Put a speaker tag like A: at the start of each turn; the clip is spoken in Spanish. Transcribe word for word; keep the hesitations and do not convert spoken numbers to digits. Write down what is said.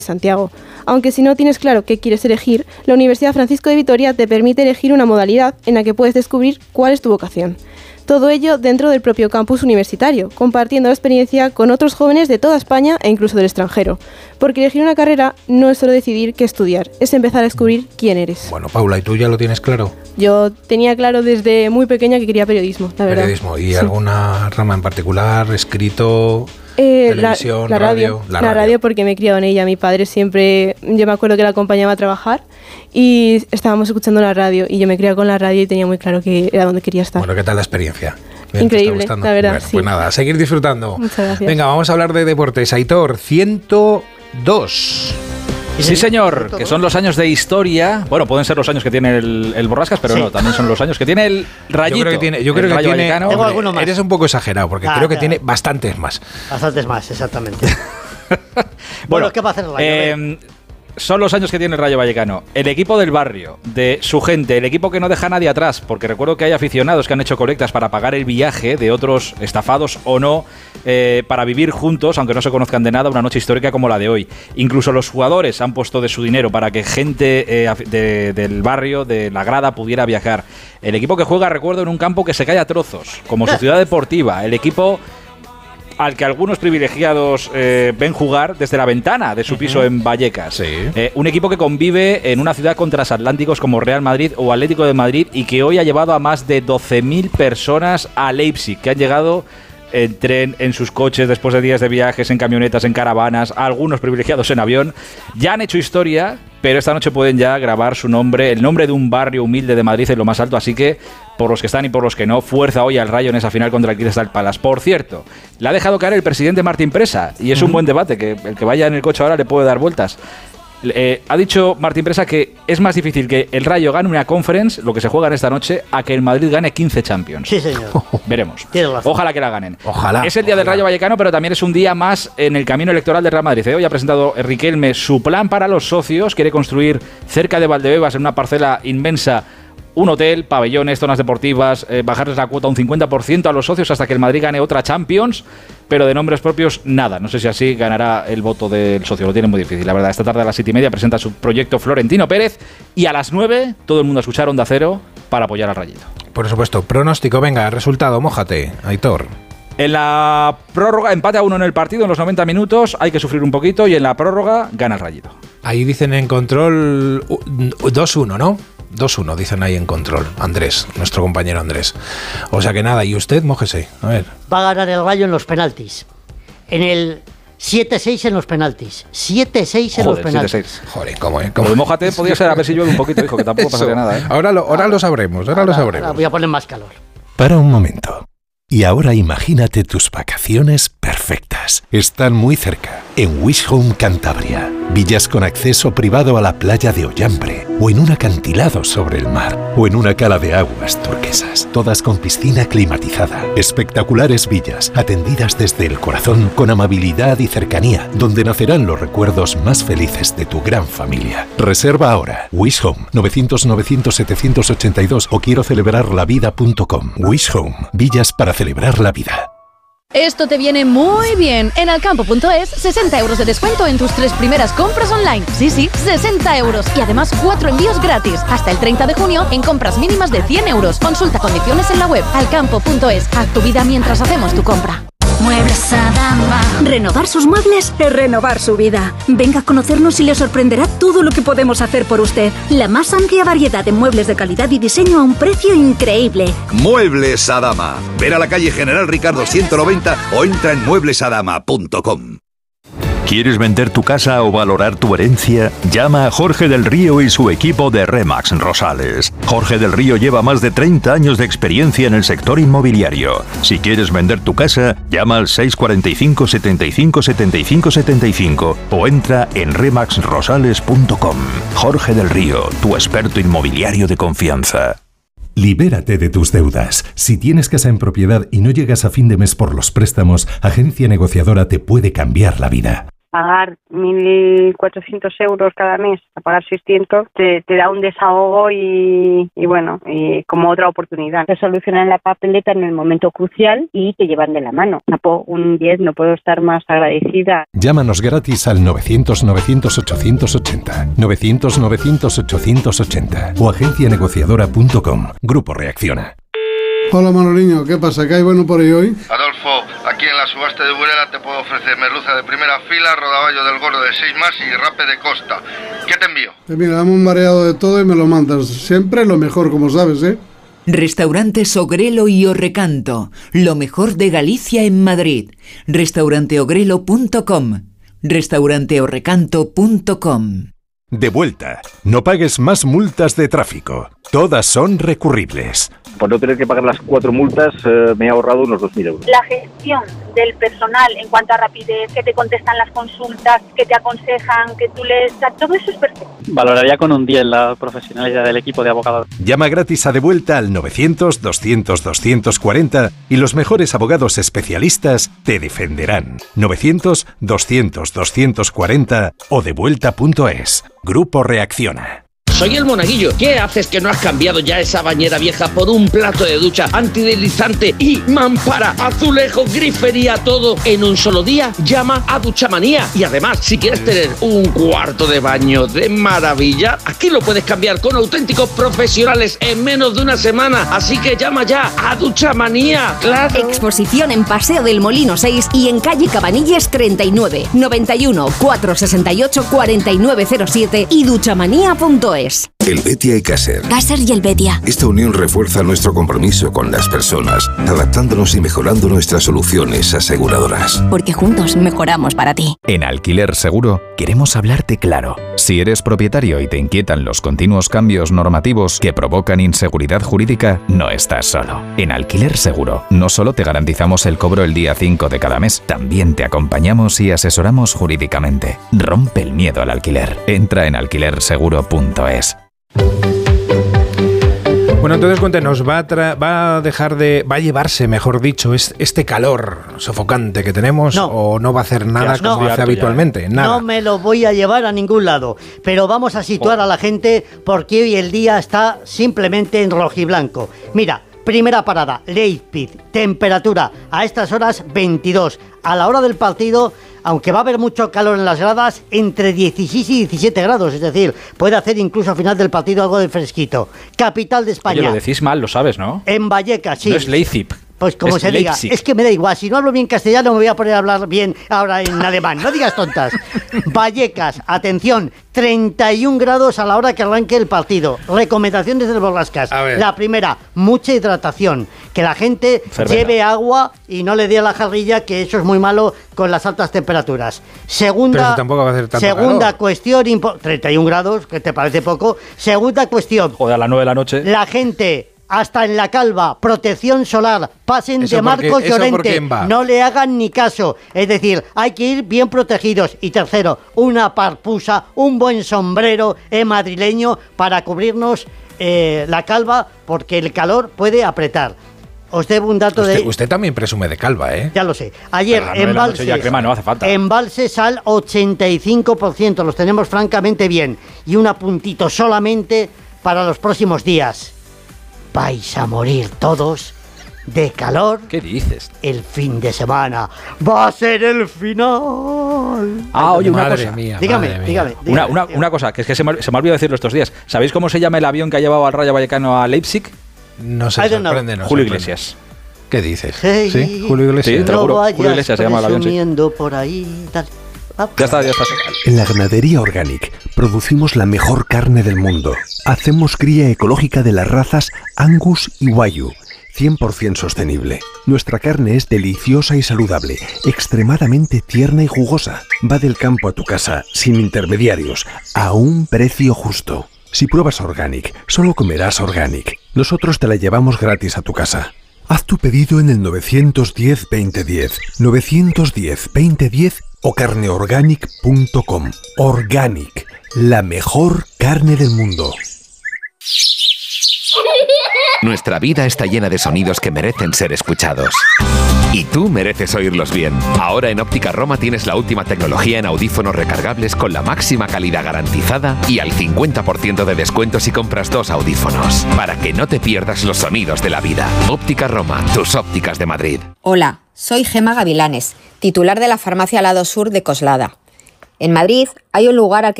A: Santiago. Aunque si no tienes claro qué quieres elegir, la Universidad Francisco de Vitoria te permite elegir una modalidad en la que puedes descubrir cuál es tu vocación. Todo ello dentro del propio campus universitario, compartiendo la experiencia con otros jóvenes de toda España e incluso del extranjero. Porque elegir una carrera no es solo decidir qué estudiar, es empezar a descubrir quién eres.
B: Bueno, Paula, ¿y tú ya lo tienes claro?
A: Yo tenía claro desde muy pequeña que quería periodismo, la verdad.
B: Periodismo, ¿y
A: sí.
B: alguna rama en particular? ¿Escrito?
A: Eh,
B: televisión,
A: la, la radio,
B: radio, la
A: la
B: radio.
A: radio porque me he criado en ella. Mi padre siempre, yo me acuerdo que la acompañaba a trabajar y estábamos escuchando la radio y yo me criaba con la radio y tenía muy claro que era donde quería estar.
B: Bueno, ¿qué tal la experiencia? Bien,
A: increíble, la verdad,
B: bueno,
A: sí.
B: Pues nada, a seguir disfrutando.
A: Muchas gracias.
B: Venga, vamos a hablar de deportes. Aitor, ciento dos.
C: Sí, señor, que son los años de historia. Bueno, pueden ser los años que tiene el, el Borrascas, pero sí. no, también son los años que tiene el Rayito.
B: Yo creo que tiene, yo creo que tiene
D: Tengo alguno más.
B: Eres un poco exagerado, porque
D: Ah,
B: creo que
D: claro.
B: tiene bastantes más.
D: Bastantes más, exactamente. bueno,
C: bueno,
D: ¿qué va a hacer el Rayo?
C: Eh, son los años que tiene el Rayo Vallecano. El equipo del barrio, de su gente, el equipo que no deja a nadie atrás, porque recuerdo que hay aficionados que han hecho colectas para pagar el viaje de otros estafados o no, eh, para vivir juntos, aunque no se conozcan de nada, una noche histórica como la de hoy. Incluso los jugadores han puesto de su dinero para que gente eh, de, del barrio, de la grada, pudiera viajar. El equipo que juega, recuerdo, en un campo que se cae a trozos, como su ciudad deportiva. El equipo al que algunos privilegiados eh, ven jugar desde la ventana de su piso uh-huh. en Vallecas.
B: Sí.
C: Eh, un equipo que convive en una ciudad con transatlánticos como Real Madrid o Atlético de Madrid y que hoy ha llevado a más de doce mil personas a Leipzig, que han llegado en tren, en sus coches, después de días de viajes, en camionetas, en caravanas, algunos privilegiados en avión. Ya han hecho historia, pero esta noche pueden ya grabar su nombre, el nombre de un barrio humilde de Madrid en lo más alto, así que por los que están y por los que no, fuerza hoy al Rayo en esa final contra el Crystal Palace. Por cierto, le ha dejado caer el presidente Martín Presa, y es un buen debate, que el que vaya en el coche ahora le puede dar vueltas. Eh, ha dicho Martín Presa que es más difícil que el Rayo gane una Conference, lo que se juega en esta noche, a que el Madrid gane quince Champions.
D: Sí, señor.
C: Veremos.
D: Tienes razón.
C: Ojalá que la ganen.
B: Ojalá.
C: Es el día
B: ojalá.
C: del Rayo Vallecano, pero también es un día más en el camino electoral del Real Madrid. Hoy ha presentado Riquelme su plan para los socios. Quiere construir cerca de Valdebebas, en una parcela inmensa, un hotel, pabellones, zonas deportivas, eh, bajarles la cuota un cincuenta por ciento a los socios hasta que el Madrid gane otra Champions, pero de nombres propios nada. No sé si así ganará el voto del socio, lo tiene muy difícil, la verdad. Esta tarde a las siete y media presenta su proyecto Florentino Pérez y a las nueve todo el mundo a escuchar Onda Cero para apoyar al Rayito.
B: Por supuesto, pronóstico, venga, resultado, mójate, Aitor.
C: En la prórroga, empate a uno en el partido en los noventa minutos, hay que sufrir un poquito y en la prórroga gana el Rayito.
B: Ahí dicen en control dos uno, ¿no? dos uno dicen ahí en control, Andrés, nuestro compañero Andrés. O sea que nada, y usted, mójese, a ver.
D: Va a ganar el Rayo en los penaltis. En el siete seis en los penaltis. siete seis en
C: Joder,
D: los penaltis.
C: siete seis.
B: Joder, ¿cómo es?
C: Como de mójate podía ser a ver si llueve un poquito, hijo, que tampoco pasaría nada, ¿eh?
B: Ahora lo, ahora lo sabremos, ahora, ahora lo sabremos.
D: Ahora voy a poner más calor.
E: Para un momento. Y ahora imagínate tus vacaciones perfectas. Están muy cerca, en Wish Home Cantabria. Villas con acceso privado a la playa de Ollambre, o en un acantilado sobre el mar, o en una cala de aguas turquesas, todas con piscina climatizada. Espectaculares villas, atendidas desde el corazón, con amabilidad y cercanía, donde nacerán los recuerdos más felices de tu gran familia. Reserva ahora. Wish Home, novecientos novecientos setecientos ochenta y dos o quiero celebrar la vida punto com. Wish Home, villas para celebrar la vida.
F: Esto te viene muy bien. En alcampo punto es, sesenta euros de descuento en tus tres primeras compras online. Sí, sí, sesenta euros. Y además cuatro envíos gratis. Hasta el treinta de junio en compras mínimas de cien euros. Consulta condiciones en la web alcampo punto es. Haz tu vida mientras hacemos tu compra.
G: Muebles Adama.
H: Renovar sus muebles es renovar su vida. Venga a conocernos y le sorprenderá todo lo que podemos hacer por usted. La más amplia variedad de muebles de calidad y diseño a un precio increíble.
I: Muebles Adama. Ver a la calle General Ricardo ciento noventa o entra en muebles adama punto com.
J: ¿Quieres vender tu casa o valorar tu herencia? Llama a Jorge del Río y su equipo de Remax Rosales. Jorge del Río lleva más de treinta años de experiencia en el sector inmobiliario. Si quieres vender tu casa, llama al seis cuatro cinco, setenta y cinco, setenta y cinco, setenta y cinco o entra en remax rosales punto com. Jorge del Río, tu experto inmobiliario de confianza.
E: Libérate de tus deudas. Si tienes casa en propiedad y no llegas a fin de mes por los préstamos, Agencia Negociadora te puede cambiar la vida.
K: pagar mil cuatrocientos euros cada mes a pagar seiscientos te, te da un desahogo y, y bueno, y como otra oportunidad. Te solucionan la papeleta en el momento crucial y te llevan de la mano. Un diez, no puedo estar más agradecida.
E: Llámanos gratis al novecientos, novecientos, ochocientos ochenta, novecientos, novecientos, ochocientos ochenta o agencia negociadora punto com. Grupo Reacciona.
L: Hola Manoliño, ¿qué pasa? ¿Qué hay bueno por ahí hoy?
M: Adolfo, aquí en la subasta de Burela te puedo ofrecer merluza de primera fila, rodaballo del gordo de seis más y rape de costa. ¿Qué te envío?
L: Pues mira, dame un mareado de todo y me lo mandas. Siempre lo mejor, como sabes, ¿eh?
N: Restaurantes Ogrelo y Orrecanto, lo mejor de Galicia en Madrid. restaurante ogrelo punto com, restaurante orrecanto punto com.
E: De vuelta, no pagues más multas de tráfico. Todas son recurribles.
O: Por no tener que pagar las cuatro multas, eh, me he ahorrado unos dos mil euros.
P: La gestión del personal en cuanto a rapidez, que te contestan las consultas, que te aconsejan, que tú les... Todo eso es perfecto.
Q: Valoraría con un diez la profesionalidad del equipo de abogados.
E: Llama gratis a De Vuelta al novecientos, doscientos, doscientos cuarenta y los mejores abogados especialistas te defenderán. novecientos, doscientos, doscientos cuarenta o devuelta punto es. Grupo Reacciona.
R: Soy el Monaguillo. ¿Qué haces que no has cambiado ya esa bañera vieja por un plato de ducha antideslizante y mampara, azulejo, grifería, todo en un solo día? Llama a Duchamanía. Y además, si quieres tener un cuarto de baño de maravilla, aquí lo puedes cambiar con auténticos profesionales en menos de una semana. Así que llama ya a Duchamanía. ¡Claro!
S: Exposición en Paseo del Molino seis y en calle Cabanilles treinta y nueve, noventa y uno, cuatrocientos sesenta y ocho, cuarenta y nueve cero siete y duchamanía punto es.
T: Helvetia y Caser.
S: Caser y Helvetia.
T: Esta unión refuerza nuestro compromiso con las personas, adaptándonos y mejorando nuestras soluciones aseguradoras.
S: Porque juntos mejoramos para ti.
U: En Alquiler Seguro queremos hablarte claro. Si eres propietario y te inquietan los continuos cambios normativos que provocan inseguridad jurídica, no estás solo. En Alquiler Seguro no solo te garantizamos el cobro el día cinco de cada mes, también te acompañamos y asesoramos jurídicamente. Rompe el miedo al alquiler. Entra en alquiler seguro punto es.
B: Bueno, entonces cuéntenos, ¿va a, tra- va a dejar de, va a llevarse, mejor dicho, es, este calor sofocante que tenemos no. o no va a hacer nada
D: no,
B: como hace habitualmente? Nada.
D: No me lo voy a llevar a ningún lado, pero vamos a situar oh. a la gente porque hoy el día está simplemente en rojiblanco. Mira, primera parada, Leipzig, temperatura a estas horas veintidós. A la hora del partido, aunque va a haber mucho calor en las gradas, entre dieciséis y diecisiete grados, es decir, puede hacer incluso al final del partido algo de fresquito. Capital de España.
C: Oye, lo decís mal, lo sabes, ¿no?
D: En Vallecas, sí.
C: No es Leipzig.
D: Pues como
C: es
D: se
C: Leipzig.
D: diga, es que me da igual, si no hablo bien castellano me voy a poner a hablar bien ahora en alemán, no digas tontas. Vallecas, atención, treinta y un grados a la hora que arranque el partido. Recomendaciones del Borrascas. La primera, mucha hidratación, que la gente Cerveza. lleve agua y no le dé a la jarrilla, que eso es muy malo con las altas temperaturas. Segunda,
B: tampoco va a hacer tanto
D: segunda
B: calor.
D: cuestión, impo- treinta y un grados, que te parece poco. Segunda cuestión.
C: Joder, a las nueve de la noche.
D: La gente... Hasta en la calva, protección solar, pasen
B: ¿Eso
D: de Marcos
B: porque,
D: Llorente, no le hagan ni caso. Es decir, hay que ir bien protegidos. Y tercero, una parpusa, un buen sombrero eh, madrileño para cubrirnos eh, la calva, porque el calor puede apretar. Os debo un dato
B: usted,
D: de...
B: Usted también presume de calva, ¿eh?
D: Ya lo sé. Ayer, embalses,
C: ya crema no hace falta.
D: embalses al ochenta y cinco por ciento, los tenemos francamente bien. Y un apuntito solamente para los próximos días. Vais a morir todos de calor.
C: ¿Qué dices?
D: El fin de semana va a ser el final.
C: Ah, oye, una
B: madre
C: cosa.
B: Mía,
D: dígame,
B: madre
D: dígame,
B: mía.
D: dígame.
C: Una, una,
D: dígame.
C: una cosa, que es que se me, se me ha olvidado decirlo estos días. ¿Sabéis cómo se llama el avión que ha llevado al Rayo Vallecano a Leipzig?
B: No se
D: I don't know.
B: sorprende, no
C: Julio
B: sorprende.
C: Iglesias.
B: ¿Qué dices?
D: Hey,
B: ¿Sí? Julio Iglesias.
C: Sí, te lo
D: no
C: juro.
D: vayas
C: Julio Iglesias se llama el avión, sí.
D: presumiendo por ahí, tal. Ah,
C: Ya está, ya está.
V: En la ganadería Organic producimos la mejor carne del mundo. Hacemos cría ecológica de las razas Angus y Wagyu, cien por ciento sostenible. Nuestra carne es deliciosa y saludable, extremadamente tierna y jugosa. Va del campo a tu casa, sin intermediarios, a un precio justo. Si pruebas Organic, solo comerás Organic. Nosotros te la llevamos gratis a tu casa. Haz tu pedido en el nueve uno cero, veinte diez, nueve uno cero, veinte diez o carne organic punto com. Organic, la mejor carne del mundo.
W: Nuestra vida está llena de sonidos que merecen ser escuchados.
A: Y tú mereces oírlos bien. Ahora en Óptica Roma tienes la última tecnología en audífonos recargables con la máxima calidad garantizada y al cincuenta por ciento de descuento si compras dos audífonos. Para que no te pierdas los sonidos de la vida. Óptica Roma, tus ópticas de Madrid.
F: Hola, soy Gema Gavilanes, titular de la farmacia Lado Sur de Coslada. En Madrid hay un lugar al que